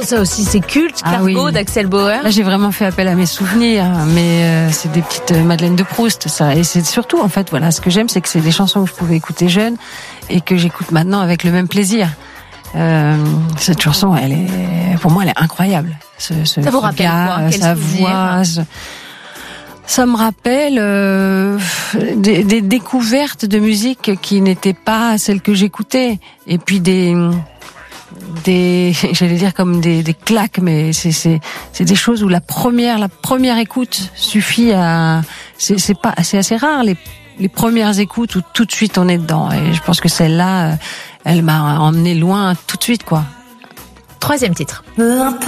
ça aussi, c'est culte. Cargo d'Axel Bauer. Là, j'ai vraiment fait appel à mes souvenirs, mais c'est des petites Madeleine de Proust, ça. Et c'est surtout, en fait, voilà, ce que j'aime, c'est que c'est des chansons que je pouvais écouter jeune et que j'écoute maintenant avec le même plaisir. Cette chanson, pour moi, elle est incroyable. Ça vous rappelle quoi? Sa voix. Ça me rappelle des découvertes de musique qui n'étaient pas celles que j'écoutais, et puis j'allais dire comme des claques, mais c'est des choses où la première écoute suffit à. C'est assez rare les premières écoutes où tout de suite on est dedans, et je pense que celle-là, elle m'a emmené loin tout de suite, quoi. 3e titre.